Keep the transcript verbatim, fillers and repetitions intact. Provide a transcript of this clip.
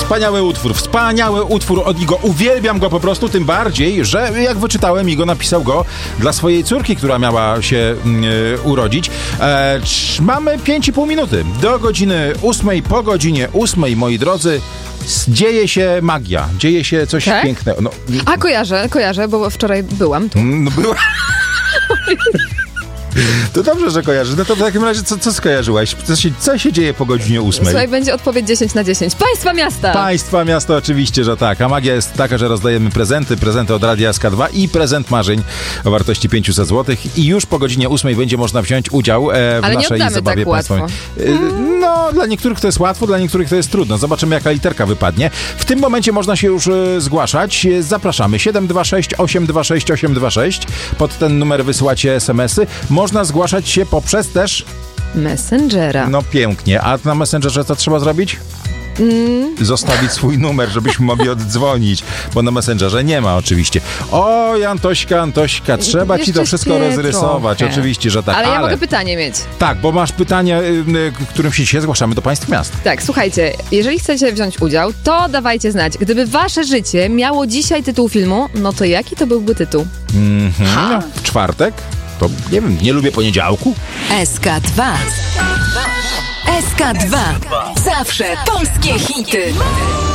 Wspaniały utwór, wspaniały utwór od Igo. Uwielbiam go po prostu, tym bardziej, że jak wyczytałem, Igo napisał go dla swojej córki, która miała się yy, urodzić. E, mamy pięć i pół minuty do godziny ósmej. Po godzinie ósmej, moi drodzy, dzieje się magia, dzieje się coś tak? pięknego. No, A kojarzę, kojarzę, bo wczoraj byłam tu. no była... To dobrze, że kojarzysz. No to w takim razie co, co skojarzyłaś? Co się, co się dzieje po godzinie ósmej? Słuchaj, będzie odpowiedź dziesięć na dziesięć. Państwa miasta! Państwa miasta oczywiście, że tak. A magia jest taka, że rozdajemy prezenty. Prezenty od Radia S K dwa i prezent marzeń o wartości pięćset złotych. I już po godzinie ósmej będzie można wziąć udział e, w Ale naszej nie zabawie tak państwowej. E, no, dla niektórych to jest łatwo, dla niektórych to jest trudno. Zobaczymy, jaka literka wypadnie. W tym momencie można się już e, zgłaszać. Zapraszamy. siedem dwa sześć osiem dwa sześć osiem dwa sześć. Pod ten numer wysyłacie es em esy. Można zgłaszać się poprzez też... Messengera. No pięknie. A na Messengerze co trzeba zrobić? Mm. Zostawić swój numer, żebyśmy mogli oddzwonić, bo na Messengerze nie ma oczywiście. O, Antośka, Antośka, trzeba Jeszcze ci to wszystko się rozrysować. trochę. Oczywiście, że tak. Ale, ale ja mogę pytanie mieć. Tak, bo masz pytanie, y, którym się dzisiaj zgłaszamy do państw miast. Tak, słuchajcie, jeżeli chcecie wziąć udział, to dawajcie znać. Gdyby wasze życie miało dzisiaj tytuł filmu, no to jaki to byłby tytuł? Mhm. No, w czwartek? To nie wiem, nie lubię poniedziałku. S K dwa. S K dwa. Zawsze polskie hity.